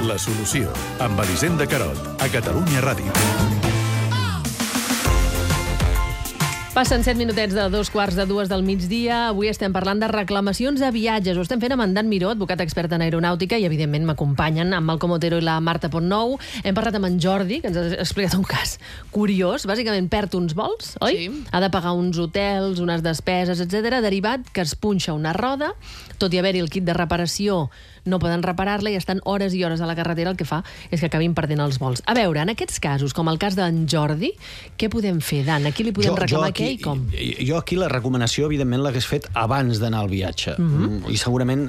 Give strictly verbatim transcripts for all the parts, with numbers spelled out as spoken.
La solució, amb Elisenda Carot, a Catalunya Ràdio. Passen set minutets de dos quarts de dues del migdia. Avui estem parlant de reclamacions a viatges. Ho estem fent amb en Dan Miró, advocat expert en aeronàutica, i evidentment m'acompanyen amb Malcom Otero i la Marta Pontnou. Hem parlat amb en Jordi, que ens ha explicat un cas curiós. Bàsicament perd uns vols, oi? Sí. Ha de pagar uns hotels, unes despeses, etcètera. Derivat que es punxa una roda, tot i haver-hi el kit de reparació, no poden reparar-la i estan hores i hores a la carretera. El que fa és que acabin perdent els vols. A veure, en aquests casos, com el cas d'en Jordi, què podem fer, Dan? Aquí li podem jo, reclamar jo aquí, què i com? Jo aquí la recomanació, evidentment, l'hagués fet abans d'anar al viatge. Mm-hmm. I segurament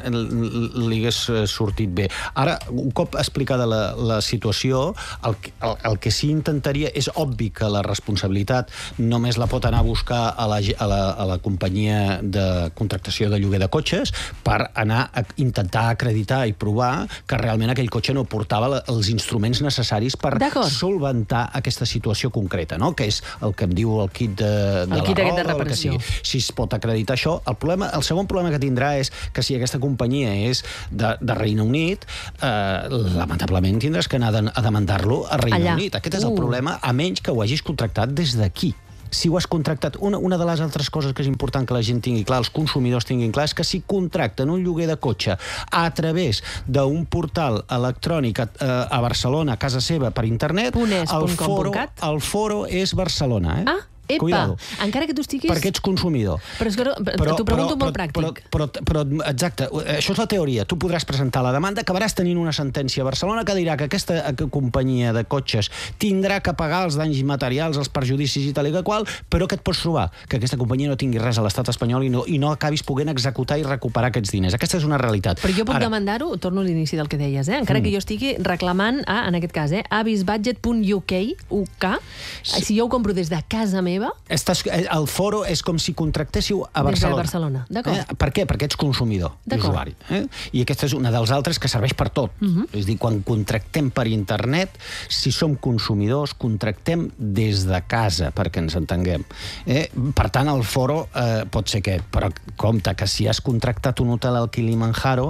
li hagués sortit bé. Ara, un cop explicada la, la situació, el, el, el que sí intentaria és obvi que la responsabilitat només la pot anar a buscar a la, a la, a la companyia de contractació de lloguer de cotxes per anar a intentar acreditar i provar que realment aquell cotxe no portava la, els instruments necessaris per solventar aquesta situació concreta, no? Que és el que em diu el kit de, de el kit la roda, de reparació. el que sigui. Si es pot acreditar això, el, problema, el segon problema que tindrà és que si aquesta companyia és de, de Regne Unit, eh, lamentablement tindràs que anar a, a demandar-lo a Regne Allà. Unit. Aquest és el Uh. problema, a menys que ho hagis contractat des d'aquí. Si ho has contractat, una, una de les altres coses que és important que la gent tingui clar, els consumidors tinguin clar, és que si contracten un lloguer de cotxe a través d'un portal electrònic a, a Barcelona, a casa seva, per internet, Punés, el, punt com, foro, punt cat? el foro és Barcelona. Eh? Ah, epa, Cuidado. encara que tu estiguis... Perquè ets consumidor. Però és que t'ho pregunto molt pràctic. Però, però, però, exacte, això és la teoria. Tu podràs presentar la demanda, acabaràs tenint una sentència a Barcelona que dirà que aquesta companyia de cotxes tindrà que pagar els danys materials, els perjudicis i tal i que qual, però que et pots trobar? Que aquesta companyia no tingui res a l'estat espanyol i no, i no acabis podent executar i recuperar aquests diners. Aquesta és una realitat. Però jo puc Ara, demandar-ho, torno a l'inici del que deies, eh? encara mm. que jo estigui reclamant a, en aquest cas, eh, avisbudget punt u k, U K, Sí. si jo ho compro des de casa meva... Estàs, el foro és com si contractéssiu a Barcelona. Des de Barcelona, d'acord. Eh? Per què? Perquè ets consumidor i usuari. Eh? I aquesta és una dels altres que serveix per tot. Uh-huh. És a dir, quan contractem per internet, si som consumidors, contractem des de casa, perquè ens entenguem. Eh? Per tant, el foro eh, pot ser aquest, però compte que si has contractat un hotel al Kilimanjaro,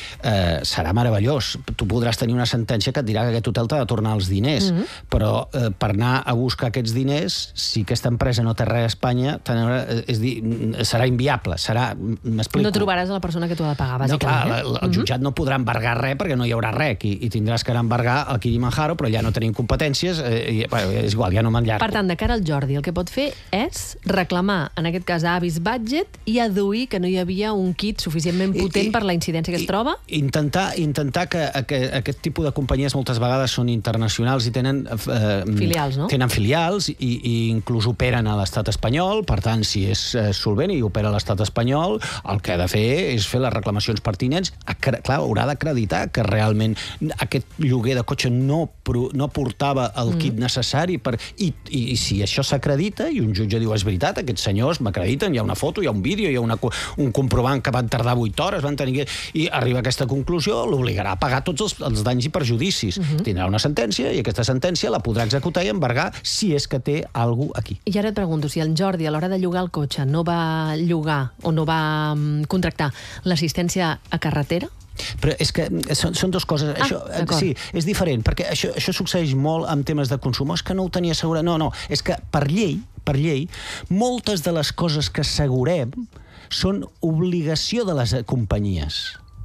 eh, serà meravellós. Tu podràs tenir una sentència que et dirà que aquest hotel t'ha de tornar els diners, uh-huh. però eh, per anar a buscar aquests diners, si aquesta empresa no té res a Espanya, és dir, serà inviable, serà... M'explico. No trobaràs a la persona que t'ho ha de pagar, No, clar, bàsicament. el, el jutjat no podrà embargar res perquè no hi haurà res i, i tindràs que anar a embargar el Kilimanjaro, però ja no tenim competències, eh, i, bueno, és igual, ja no m'enllargo. Per tant, de cara al Jordi, el que pot fer és reclamar, en aquest cas, a Avis Budget i aduir que no hi havia un kit suficientment potent I, i, per la incidència que es i, troba? Intentar, intentar que, que aquest tipus de companyies moltes vegades són internacionals i tenen... Eh, Filials, no? Tenen filials i, i inclús operen a l'estat espanyol, per tant, si és eh, solvent i opera a l'estat espanyol, el que ha de fer és fer les reclamacions pertinents. Acre clar, haurà d'acreditar que realment aquest lloguer de cotxe no, no portava el mm. kit necessari per... I, i, i si això s'acredita i un jutge diu és veritat, aquests senyors m'acrediten, hi ha una foto, hi ha un vídeo, hi ha una, un comprovant que van tardar vuit hores, van tenir que... i arriba a aquesta conclusió, l'obligarà a pagar tots els, els danys i perjudicis. Mm-hmm. Tindrà una sentència i aquesta sentència la podrà executar i embargar si és que té alguna cosa aquí. I ara et pregunto, si el Jordi a l'hora de llogar el cotxe no va llogar o no va um, contractar l'assistència a carretera? Però és que són, són dues coses. Ah, això, sí, és diferent, perquè això, això succeeix molt amb temes de consum. És que no ho tenia assegurat. No, no, és que per llei, per llei, moltes de les coses que assegurem són obligació de les companyies.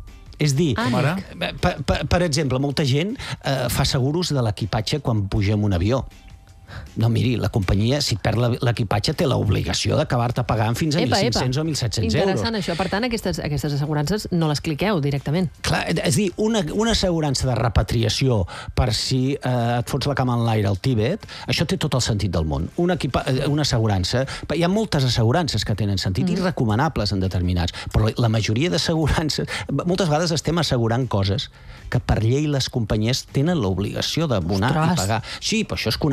És dir, ah, per, per, per exemple, molta gent eh, fa seguros de l'equipatge quan puja en un avió. No, miri, la companyia, si et perd l'equipatge, té l'obligació d'acabar-te pagant fins a epa, mil cinc-cents epa. o mil set-cents euros. Interessant, això. Per tant, aquestes, aquestes assegurances no les cliqueu directament. Clar, és dir, una, una assegurança de repatriació per si eh, et fots la cama en l'aire al Tíbet, això té tot el sentit del món. Una, equipa, una assegurança... Hi ha moltes assegurances que tenen sentit mm. i recomanables en determinats, però la majoria d'assegurances... Moltes vegades estem assegurant coses que per llei les companyies tenen l'obligació d'abonar i pagar. Sí, però això és conegut, és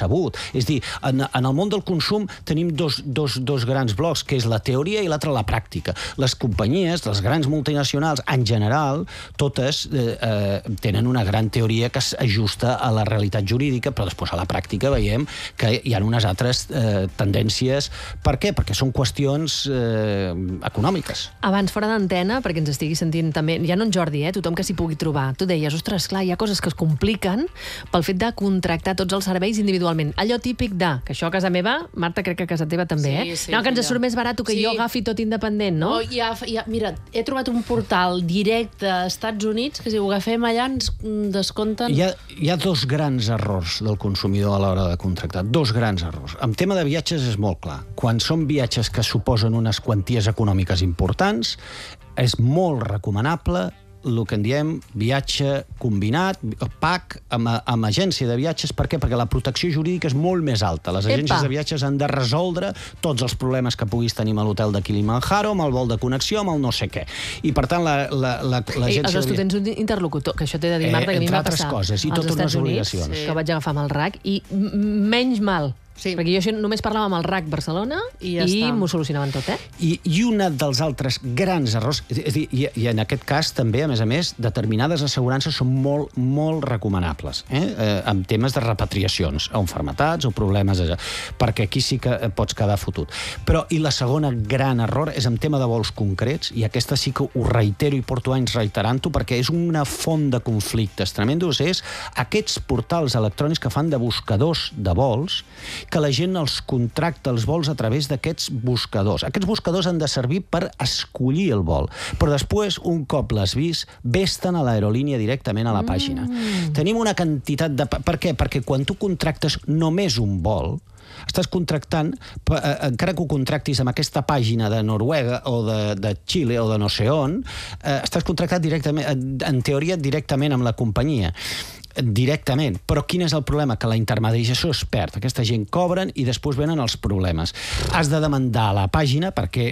sabut. És a dir, en, en el món del consum tenim dos, dos, dos grans blocs, que és la teoria i l'altra la pràctica. Les companyies, les grans multinacionals, en general, totes eh, eh, tenen una gran teoria que s'ajusta a la realitat jurídica, però després a la pràctica veiem que hi ha unes altres eh, tendències. Per què? Perquè són qüestions eh, econòmiques. Abans, fora d'antena, perquè ens estigui sentint també, ja no en Jordi, eh, tothom que s'hi pugui trobar, tu deies, ostres, clar, hi ha coses que es compliquen pel fet de contractar tots els serveis individualment. Allò típic de, que això a casa meva, Marta, crec que a casa teva també, Sí, eh? sí, no, que ens allò. surt més barat que Sí. jo agafi tot independent, no? Oh, ja, ja, mira, he trobat un portal directe a Estats Units que si ho agafem allà ens descompten... Hi ha, hi ha dos grans errors del consumidor a l'hora de contractar. Dos grans errors. En tema de viatges és molt clar. Quan són viatges que suposen unes quanties econòmiques importants, és molt recomanable el que en diem viatge combinat, pack, amb, amb agència de viatges. Per què? Perquè la protecció jurídica és molt més alta. Les agències Epa. de viatges han de resoldre tots els problemes que puguis tenir a l'hotel de Kilimanjaro, amb el vol de connexió, amb el no sé què. I, per tant, la, la, la, Ei, l'agència aleshores, de tu viatges... tens un interlocutor, que això t'he de dir, Eh, Marta, que a mi entre m'ha altres passat coses, i als totes unes Estats Units, obligacions. que vaig agafar amb el R A C, i m- menys mal. Sí. Perquè jo això només parlava amb el R A C Barcelona I i, ja està. m'ho solucionaven tot, eh? I, I un dels altres grans errors, és a dir, i, i en aquest cas també, a més a més, determinades assegurances són molt, molt recomanables, eh? Eh, en temes de repatriacions, o enfermetats o problemes, allà, perquè aquí sí que pots quedar fotut. Però, i la segona gran error és en tema de vols concrets, i aquesta sí que ho reitero i porto anys reiterant-ho, perquè és una font de conflictes tremendos, és aquests portals electrònics que fan de buscadors de vols, que la gent els contracta els vols a través d'aquests buscadors. Aquests buscadors han de servir per escollir el vol, però després, un cop l'has vist, vés-te'n a l'aerolínia directament a la pàgina. Mm. Tenim una quantitat de... Per què? Perquè quan tu contractes només un vol, estàs contractant, encara que ho contractis amb aquesta pàgina de Noruega o de, de Xile o de no sé on, eh, estàs contractat directament, en teoria directament amb la companyia. Directament. Però quin és el problema? Que la intermediació es perd. Aquesta gent cobren i després venen els problemes. Has de demandar a la pàgina perquè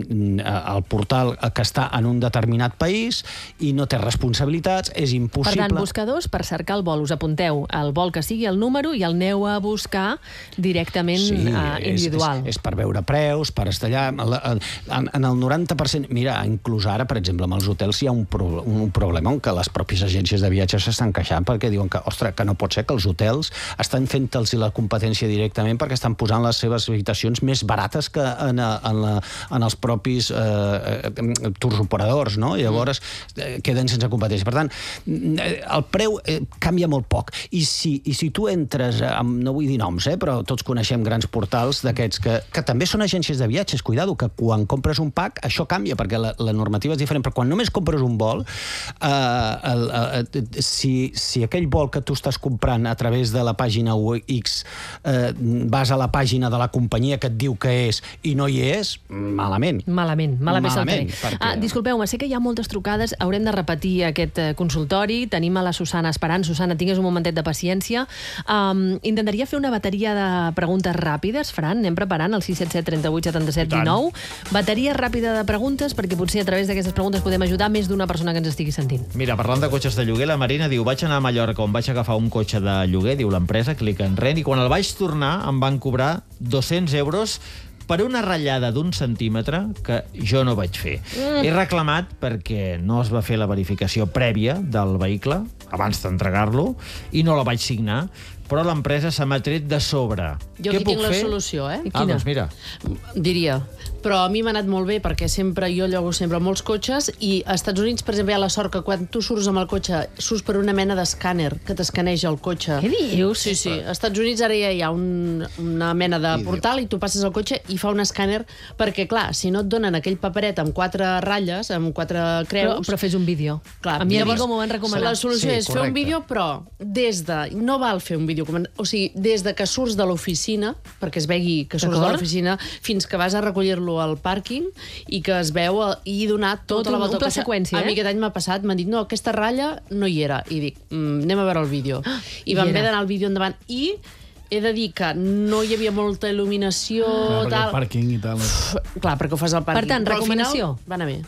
el portal que està en un determinat país i no té responsabilitats, és impossible. Per tant, buscadors, per cercar el vol, us apunteu el vol que sigui, el número, i el aneu a buscar directament sí, uh, individual. És, és, és per veure preus, per estar allà... En, en el noranta per cent... Mira, inclús ara, per exemple, amb els hotels hi ha un, pro, un problema on que les pròpies agències de viatges s'estan queixant perquè diuen que, ostres, que no pot ser que els hotels estan fent-los la competència directament perquè estan posant les seves habitacions més barates que en, en, la, en els propis eh, tours operadors, no? I llavors eh, queden sense competència. Per tant, el preu eh, canvia molt poc. I si, i si tu entres, amb, no vull dir noms, eh, però tots coneixem grans portals d'aquests que, que també són agències de viatges, cuidado, que quan compres un pack això canvia, perquè la, la normativa és diferent, però quan només compres un vol, eh, el, el, si, si aquell vol que tu estàs comprant a través de la pàgina X eh, vas a la pàgina de la companyia que et diu que és i no hi és, malament. Malament, malament, malament perquè... ah, disculpeu-me, sé que hi ha moltes trucades, haurem de repetir aquest eh, consultori, tenim a la Susana esperant. Susana, tingues un momentet de paciència. Um, intentaria fer una bateria de preguntes ràpides, Fran, anem preparant el sis set set, trenta vuit, setanta set, dinou. Bateria ràpida de preguntes, perquè potser a través d'aquestes preguntes podem ajudar més d'una persona que ens estigui sentint. Mira, parlant de cotxes de lloguer, la Marina diu, vaig anar a Mallorca on vaig agafar un cotxe de lloguer, diu l'empresa, Click and Rent, i quan el vaig tornar em van cobrar dos-cents euros per una ratllada d'un centímetre que jo no vaig fer. Mm. He reclamat perquè no es va fer la verificació prèvia del vehicle abans d'entregar-lo i no la vaig signar, però l'empresa se m'ha tret de sobre. Jo Què aquí puc tinc la fer? solució, eh? Ah, doncs mira. Diria, però a mi m'ha anat molt bé perquè sempre jo llogo sempre molts cotxes i als Estats Units, per exemple, hi ha la sort que quan tu surts amb el cotxe surts per una mena d'escàner que t'escaneja el cotxe. Què dius? Sí, sí. Als Estats Units ara ja hi ha un, una mena de portal i tu passes el cotxe i fa un escàner perquè, clar, si no et donen aquell paperet amb quatre ratlles, amb quatre creus... Però, però fes un vídeo. Clar, a mi a llavors, Vigo m'ho van recomanar. La solució Sí, és fer un correcte. vídeo, però des de... No val fer un vídeo, o sigui, des de que surts de l'oficina, perquè es vegi que surts de D'acord. l'oficina, fins que vas a recollir-lo al pàrquing i que es veu el, i donar Tot tota la un- volta un pla al cotxe. seqüència, A mi eh? aquest any m'ha passat, m'han dit, no, aquesta ratlla no hi era. I dic, mm, anem a veure el vídeo. I hi vam era. haver d'anar al vídeo endavant. I he de dir que no hi havia molta il·luminació, Clar, perquè el tal... pàrquing i tal. Pff, clar, perquè ho fas al pàrquing. Per tant, Però al recomanació. final va anar bé.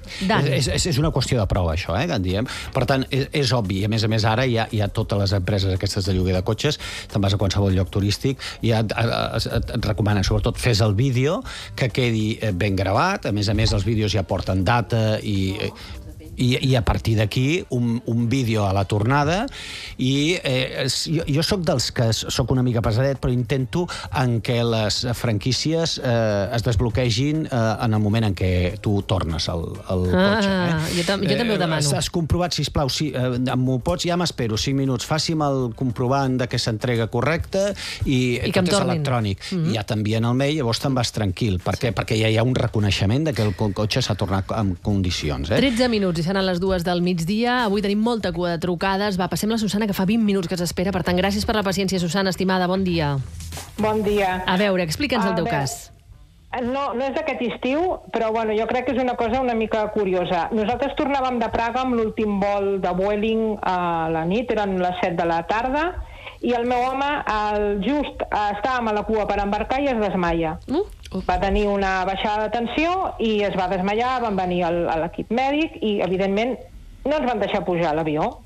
Dan. És, és, és una qüestió de prova, això, eh, que en diem. Per tant, és, és obvi. A més a més, ara hi ha, hi ha totes les empreses aquestes de lloguer de cotxes, te'n vas a qualsevol lloc turístic, i et, et, et recomanen, sobretot, fes el vídeo, que quedi ben gravat. A més a més, els vídeos ja porten data i... I, i a partir d'aquí un, un vídeo a la tornada i eh, jo, jo sóc dels que sóc una mica pesadet, però intento en què les franquícies eh, es desbloquegin eh, en el moment en què tu tornes al, al ah, cotxe. Eh? Jo, tam jo també ho demano. Eh, has comprovat, sisplau, si, eh, m'ho pots, ja m'espero cinc minuts, faci'm el comprovant de que s'entrega correcte i, I que tot em és tornin. electrònic. Mm -hmm. I ja t'envien el mail, llavors te'n vas tranquil. Per què? Perquè ja hi ha un reconeixement de que el cotxe s'ha tornat en condicions. Eh? tretze minuts i seran les dues del migdia. Avui tenim molta cua de trucades. Va, passem la Susana, que fa vint minuts que s'espera. Per tant, gràcies per la paciència, Susana, estimada. Bon dia. Bon dia. A veure, explica'ns el A teu veure, cas. No, no és d'aquest estiu, però bueno, jo crec que és una cosa una mica curiosa. Nosaltres tornàvem de Praga amb l'últim vol de Vueling a la nit, eren les set de la tarda, i el meu home, el just, estàvem a la cua per embarcar i es desmaia. Uh, uh. Va tenir una baixada de tensió i es va desmaiar, van venir l'equip mèdic i, evidentment, no ens van deixar pujar a l'avió.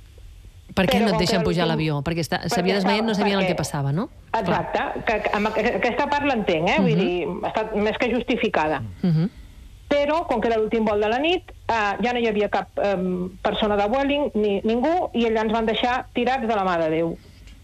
Per què Però no et com deixen que pujar a l'últim- l'avió? Perquè està- perquè s'havia desmaiat, no sabien el perquè- que passava, no? Exacte, que, que, amb aqu- aquesta part l'entenc, eh? Vull dir, ha estat més que justificada. Uh -huh. Però, com que era l'últim vol de la nit, eh, ja no hi havia cap eh, persona de Vueling, ni ningú, i allà ens van deixar tirats de la mà de Déu.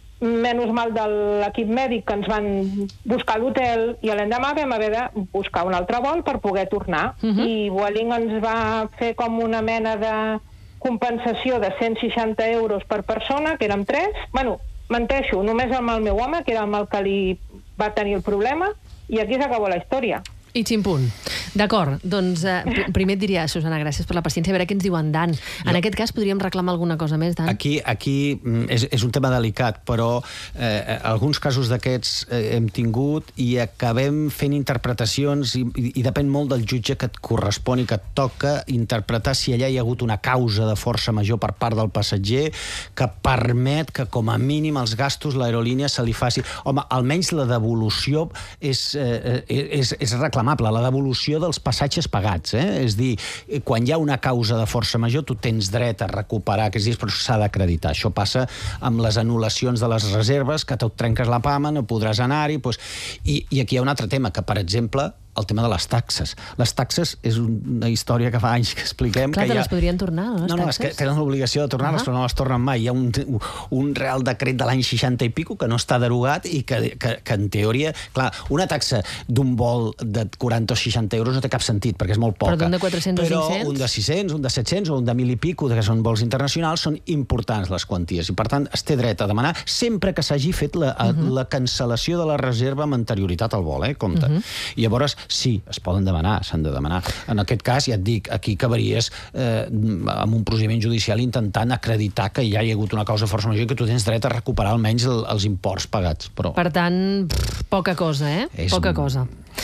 Menys mal de l'equip mèdic que ens van buscar a l'hotel i a l'endemà vam haver de buscar un altre vol per poder tornar. Uh -huh. I Vueling ens va fer com una mena de compensació de cent seixanta euros per persona, que érem tres. Bueno, menteixo, només amb el meu home, que era amb el que li va tenir el problema, i aquí s'acabó la història. I ximpunt. D'acord, doncs eh, pr- primer et diria, Susana, gràcies per la paciència, a veure què ens diuen Dan. En Jo- aquest cas podríem reclamar alguna cosa més, Dan? Aquí, aquí mm, és, és un tema delicat, però eh, alguns casos d'aquests eh, hem tingut i acabem fent interpretacions i, i, i depèn molt del jutge que et correspon i que et toca interpretar si allà hi ha hagut una causa de força major per part del passatger que permet que com a mínim els gastos l'aerolínia se li faci... Home, almenys la devolució és, eh, és, és reclamable, la devolució dels passatges pagats, eh? És dir, quan hi ha una causa de força major tu tens dret a recuperar aquests dies, però s'ha d'acreditar. Això passa amb les anul·lacions de les reserves, que tu trenques la pama, no podràs anar-hi, doncs... I, i aquí hi ha un altre tema, que per exemple el tema de les taxes. Les taxes és una història que fa anys que expliquem. Clar, que te hi ha... les podrien tornar, no, les No, no, és que taxes? tenen l'obligació de tornar-les, Ah. però no les tornen mai. Hi ha un, un real decret de l'any seixanta i pico que no està derogat i que, que, que en teoria... Clar, una taxa d'un vol de quaranta o seixanta euros no té cap sentit, perquè és molt poca. Però d'un de quatre-cents o Però cinc-cents? un de sis-cents, un de set-cents o un de mil i pico, que són vols internacionals, són importants les quanties. I, per tant, es té dret a demanar sempre que s'hagi fet la, uh -huh. la cancel·lació de la reserva amb anterioritat al vol, eh? Compte. Uh -huh. I llavors, sí, es poden demanar, s'han de demanar. En aquest cas, ja et dic, aquí acabaries eh, amb un procediment judicial intentant acreditar que ja hi ha hagut una causa de força major i que tu tens dret a recuperar almenys el, els imports pagats. Però... Per tant, pff, poca cosa, eh? És Poca un- cosa.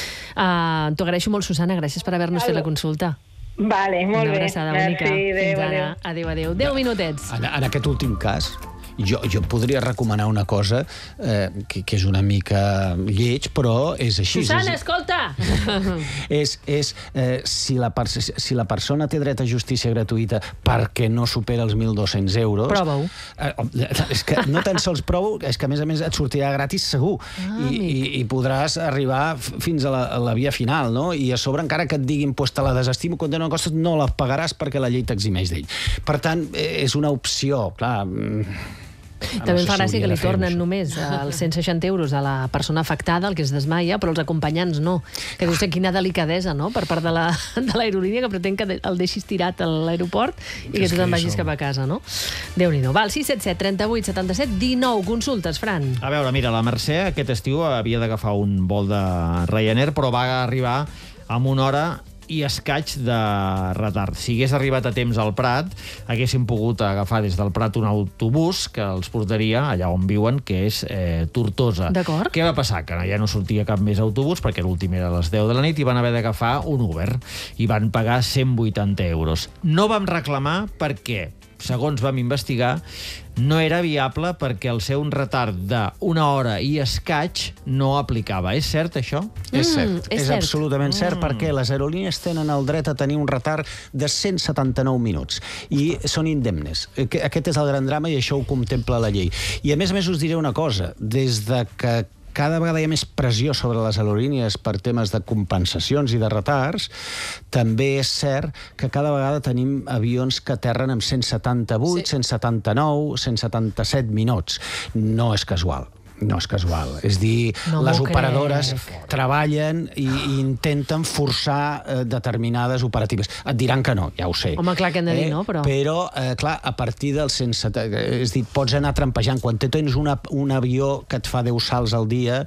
Uh, T'ho agraeixo molt, Susana, gràcies per haver-nos fet la consulta. Vale, molt Una bé. abraçada Merci, bonica. adéu, Fins adéu. ara. Adéu, adéu. deu minutets. En, en aquest últim cas, jo, jo podria recomanar una cosa eh, que, que és una mica lleig, però és així. Susana, és, escolta! és, és eh, si, la si la persona té dret a justícia gratuïta perquè no supera els mil dos-cents euros... Prova-ho. Eh, és que no tan sols provo, és que a més a més et sortirà gratis segur. Ah, I, i, I podràs arribar f- fins a la, a la via final, no? I a sobre, encara que et diguin pues, te la desestimo, quan no costa, no la pagaràs perquè la llei t'eximeix d'ell. Per tant, eh, és una opció, clar... mm, També no em sé fa si gràcia que hauria li de fer-ho, tornen això. només els cent seixanta euros a la persona afectada, el que es desmaia, però els acompanyants no. Que dius, quina delicadesa, no?, per part de la de l'aerolínia, que pretén que el deixis tirat a l'aeroport i que És tu que te'n vagis això- cap a casa, no? Déu-n'hi-do. Val, sis set set, trenta-vuit, setanta-set, dinou consultes, Fran. A veure, mira, la Mercè aquest estiu havia d'agafar un vol de Ryanair, però va arribar amb una hora i escaig de retard. Si hagués arribat a temps al Prat, haguéssim pogut agafar des del Prat un autobús que els portaria allà on viuen, que és eh, Tortosa. D'acord. Què va passar? Que ja no sortia cap més autobús, perquè l'últim era a les deu de la nit, i van haver d'agafar un Uber. I van pagar cent vuitanta euros. No vam reclamar per què? segons vam investigar, no era viable perquè el ser un retard d'una hora i escaig no aplicava. És cert, això? Mm, és cert, és és cert. absolutament mm. cert, perquè les aerolínies tenen el dret a tenir un retard de cent setanta-nou minuts i són indemnes. Aquest és el gran drama i això ho contempla la llei. I a més a més us diré una cosa, des de que cada vegada hi ha més pressió sobre les aerolínies per temes de compensacions i de retards, també és cert que cada vegada tenim avions que aterren amb cent setanta-vuit, sí. cent setanta-nou, cent setanta-set minuts. No és casual. No és casual. És dir, no les operadores crec. treballen i, i intenten forçar eh, determinades operatives. Et diran que no, ja ho sé. Home, clar que hem de dir eh? no, però... Però, eh, clar, a partir del cent setanta... És dir, pots anar trampejant. Quan tens una, un avió que et fa deu salts al dia,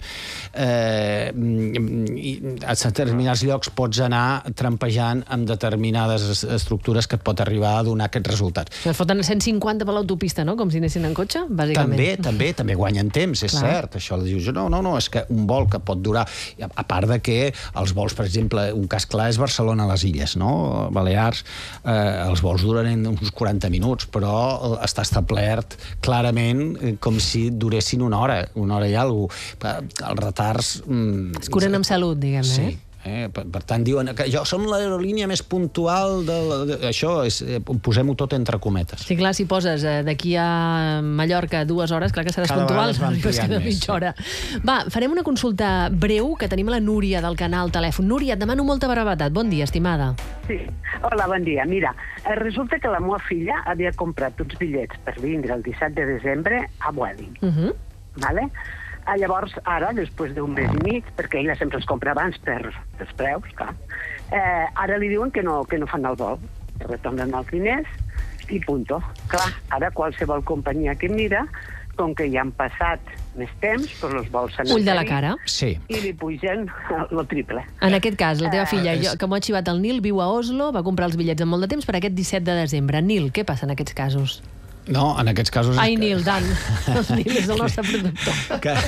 eh, i a determinats llocs pots anar trampejant amb determinades estructures que et pot arribar a donar aquests resultats. Es foten cent cinquanta per l'autopista, no? Com si anessin en cotxe, bàsicament. També, també, també guanyen temps, és Clar. cert, això dius, no, no, no, és que un vol que pot durar, a part de que els vols, per exemple, un cas clar és Barcelona a les Illes, no? Balears, eh, els vols duren uns quaranta minuts, però està establert clarament com si duressin una hora, una hora i alguna cosa. Els retards... Mm, es curen amb salut, diguem, sí. eh? Eh, per, per tant, diuen que jo som l'aerolínia més puntual de, de, això, és, eh, posem-ho tot entre cometes. Sí, clar, si poses eh, d'aquí a Mallorca dues hores, clar que seràs Cada puntual, vegada es van es queda més, mitja sí. hora. Va, farem una consulta breu, que tenim la Núria del canal Telèfon. Núria, et demano molta brevetat. Bon dia, estimada. Sí, hola, bon dia. Mira, resulta que la meva filla havia comprat uns bitllets per vindre el disset de desembre a Vueling. Uh -huh. Vale? Llavors, ara, després d'un mes i mig, perquè ella sempre els compra abans per els preus, clar, eh, ara li diuen que no, que no fan el vol, que retornen els diners i punto. Clar, ara qualsevol companyia que mira, com que ja han passat més temps, doncs els vols s'han Ull de la cara. Sí. i li pugen el triple. En aquest cas, la teva filla, és- jo, que m'ho ha xivat el Nil, viu a Oslo, va comprar els bitllets amb molt de temps per aquest disset de desembre. Nil, què passa en aquests casos? No, en aquests casos... Ai, és que... Nil, Dan. El Nil és el nostre productor. Que...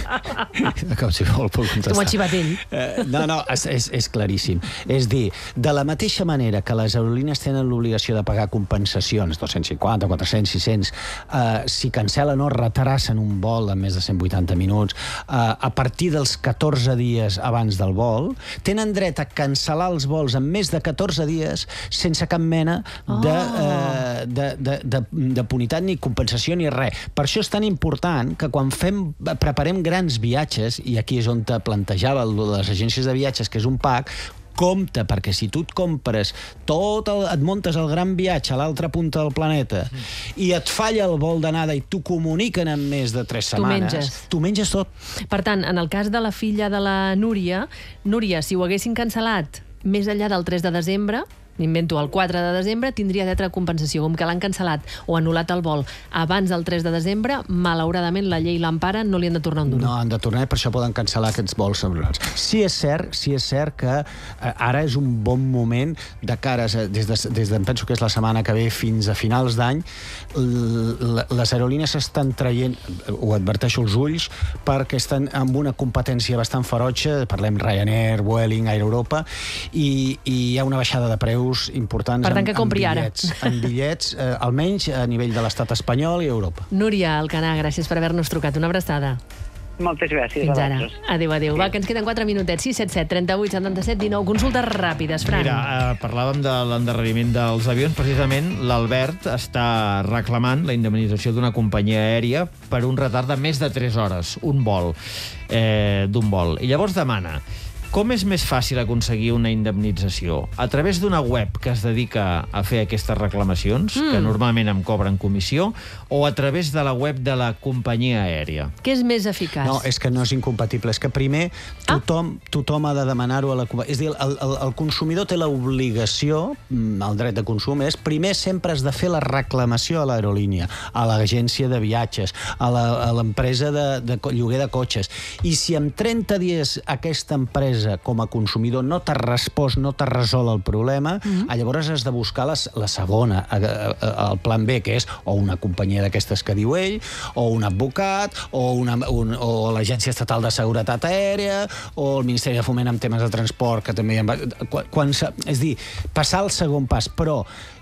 Com si vol puc contestar. T'ho ha xivat ell. Eh, no, no, és, és, és claríssim. És dir, de la mateixa manera que les aerolínies tenen l'obligació de pagar compensacions, dos-cents cinquanta, quatre-cents, sis-cents, eh, si cancel·len o retrassen un vol de més de cent vuitanta minuts, eh, a partir dels catorze dies abans del vol, tenen dret a cancel·lar els vols en més de catorze dies sense cap mena de, eh, de, de, de, de punitat ni compensació ni res. Per això és tan important que quan fem, preparem grans viatges, i aquí és on te plantejava les agències de viatges, que és un pack, compte, perquè si tu et compres tot el, et muntes el gran viatge a l'altra punta del planeta mm. i et falla el vol d'anada i t'ho comuniquen en més de tres setmanes, menges. tu menges tot. Per tant, en el cas de la filla de la Núria, Núria, si ho haguessin cancel·lat més enllà del tres de desembre, m'invento, el quatre de desembre, tindria dret a compensació. Com que l'han cancel·lat o anul·lat el vol abans del tres de desembre, malauradament la llei l'empara, no li han de tornar un duro. No han de tornar, per això poden cancel·lar aquests vols semblants. Sí és cert, sí és cert que eh, ara és un bon moment de cares, a, des, de, des de, penso que és la setmana que ve fins a finals d'any, les aerolínies estan traient, ho adverteixo els ulls, perquè estan amb una competència bastant ferotge, parlem Ryanair, Vueling, Air Europa, i, i hi ha una baixada de preus importants. Per tant, que compri en, en ara. bitllets, en bitllets, eh, almenys a nivell de l'estat espanyol i Europa. Núria Alcanar, gràcies per haver-nos trucat. Una abraçada. Moltes gràcies Fins a ara. vosaltres. Adéu, adéu. Va, que ens queden quatre minutets. sis set set, trenta-vuit, setanta-set, dinou. Consultes ràpides, Fran. Mira, eh, parlàvem de l'endarreriment dels avions. Precisament, l'Albert està reclamant la indemnització d'una companyia aèria per un retard de més de tres hores, un vol, eh, d'un vol. I llavors demana: com és més fàcil aconseguir una indemnització? A través d'una web que es dedica a fer aquestes reclamacions, mm. que normalment em cobren comissió, o a través de la web de la companyia aèria? Què és més eficaç? No, és que no és incompatible. És que primer tothom, ah. tothom ha de demanar-ho a la companyia. És a dir, el, el, el consumidor té l'obligació, el dret de consum és, primer sempre has de fer la reclamació a l'aerolínia, a l'agència de viatges, a l'empresa de, de lloguer de cotxes. I si en trenta dies aquesta empresa com a consumidor no t'ha respost, no t'ha resolt el problema, mm-hmm. llavors has de buscar la, la segona, el plan B, que és o una companyia d'aquestes que diu ell, o un advocat, o, una, un, o l'Agència Estatal de Seguretat Aèria, o el Ministeri de Foment en temes de transport, que també hi ha... Quan, quan, és dir, passar el segon pas, però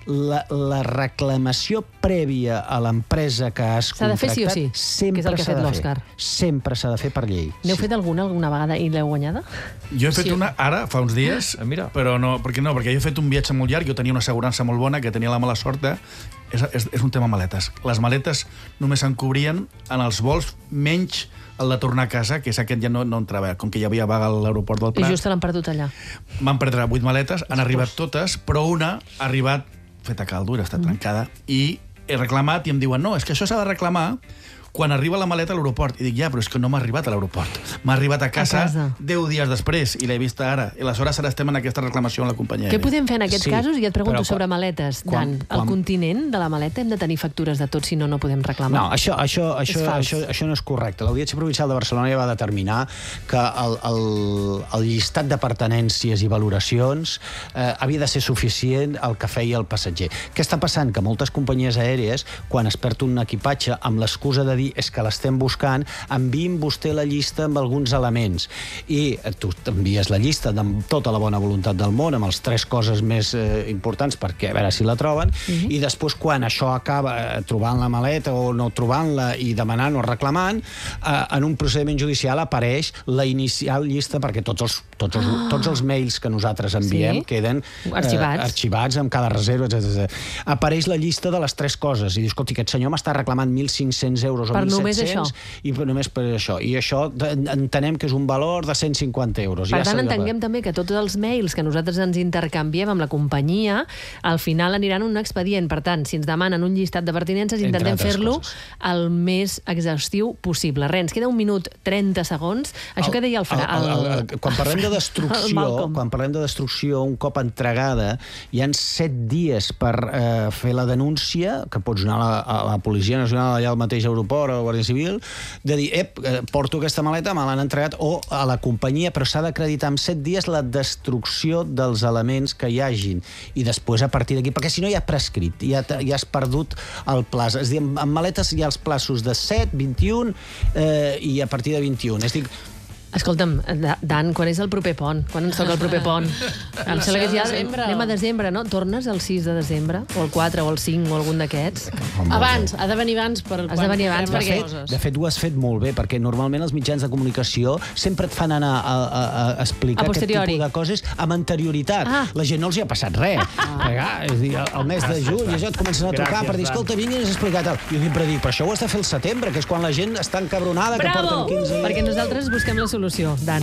la, la reclamació prèvia a l'empresa que has S'ha de fer sí o sí, sempre que és el que ha s'ha fet de l'Òscar. fer. Sempre s'ha de fer per llei. N'heu Sí. fet alguna alguna vegada i l'heu guanyada? Jo he fet Sí. una ara, fa uns dies, Ah, mira. però no, perquè no, perquè jo he fet un viatge molt llarg, jo tenia una assegurança molt bona, que tenia la mala sort de... És, és, és un tema maletes. Les maletes només se'n cobrien en els vols menys el de tornar a casa, que és aquest ja no, no entrava, com que hi havia vaga a l'aeroport del I Prat. just l'han perdut allà. Van perdre vuit maletes, han arribat totes, però una ha arribat feta caldo, era estat trencada, i he reclamat i em diuen, no, és que això s'ha de reclamar quan arriba la maleta a l'aeroport. I dic, ja, però és que no m'ha arribat a l'aeroport. M'ha arribat a casa, A casa. deu dies després, i l'he vista ara. I aleshores ara estem en aquesta reclamació amb la companyia Què aèria. podem fer en aquests Sí, casos? I et pregunto però quan- sobre maletes. quan- Dan, al quan- continent de la maleta hem de tenir factures de tot, si no, no podem reclamar. No, això, això, És això, fals. això, això no és correcte. L'Audiència Provincial de Barcelona ja va determinar que el, el, el llistat de pertenències i valoracions eh, havia de ser suficient el que feia el passatger. Què està passant? Que moltes companyies aèries, quan es perd un equipatge, amb l'excusa de dir és que l'estem buscant, enviïn vostè la llista amb alguns elements. I tu t'envies la llista amb tota la bona voluntat del món, amb les tres coses més eh, importants perquè a veure si la troben, Mhm. i després quan això acaba eh, trobant la maleta o no trobant-la i demanant o reclamant, eh, en un procediment judicial apareix la inicial llista, perquè tots els, tots els, Ah. tots els mails que nosaltres enviem Sí. queden Arxivats. Eh, arxivats amb cada reserva, etcètera. Apareix la llista de les tres coses i dius, escolti, aquest senyor m'està reclamant mil cinc-cents euros o Per mil només set-cents això. i per, només per això. I això de- entenem que és un valor de cent cinquanta euros. Per Ja tant, s'ha de- entenguem també que tots els mails que nosaltres ens intercanviem amb la companyia, al final aniran en un expedient. Per tant, si ens demanen un llistat de pertinences, Entre intentem altres fer-lo coses. el més exhaustiu possible. Res, ens queda un minut trenta segons. Això que deia el Fra... El, el, el, el, quan parlem de el destrucció, Malcolm. quan parlem de destrucció, un cop entregada, hi han set dies per eh, fer la denúncia, que pots anar a la, a la Policia Nacional allà al mateix aeroport o a la Guàrdia Civil, de dir, ep, eh, porto aquesta maleta, me l'han entregat, o a la companyia, però s'ha d'acreditar en set dies la destrucció dels elements que hi hagin. I després, a partir d'aquí, perquè si no ja ha prescrit, ja, t'ha- ja has perdut el plaç. És a dir, amb, amb maletes hi ha els plaços de set, vint-i-un eh, i a partir de vint-i-un. És a dir, Escolta'm, Da- Dan, quan és el proper pont? Quan ens toca el proper pont? Em sembla que és ja... Desembre. Anem a desembre, no? Tornes el sis de desembre? O el quatre, o el cinc, o algun d'aquests? Abans, ha de venir abans per Has de venir abans, comprem les perquè- coses. De fet, ho has fet molt bé, perquè normalment els mitjans de comunicació sempre et fan anar a, a, a explicar A aquest posteriori. tipus de coses amb anterioritat. Ah. La gent no els hi ha passat res. Ah. Ah, és a dir, el mes de juny, això et comencen a trucar Gràcies, per dir, Dan. escolta, vinguin a explicar tal. Jo sempre dic, però això ho has de fer el setembre, que és quan la gent està encabronada, que Bravo! porten quinze... Perquè nosaltres busquem la solució, Dan.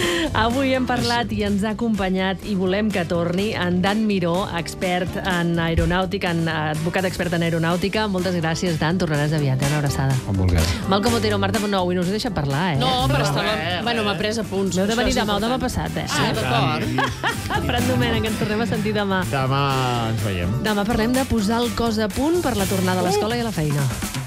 Avui hem parlat i ens ha acompanyat i volem que torni en Dan Miró, expert en aeronàutica, en advocat expert en aeronàutica. Moltes gràcies, Dan. Tornaràs aviat, eh? Una abraçada. Com vulgueu. Malcom Otero, Marta Bonnou, avui no us he deixat parlar, eh? No, però estava... Bueno, m'ha pres apunts. No heu de Això venir és demà o demà important. passat, eh? Ah, d'acord. Fran Domènech, ens tornem a sentir demà. Demà ens veiem. Demà parlem de posar el cos a punt per la tornada a l'escola i a la feina.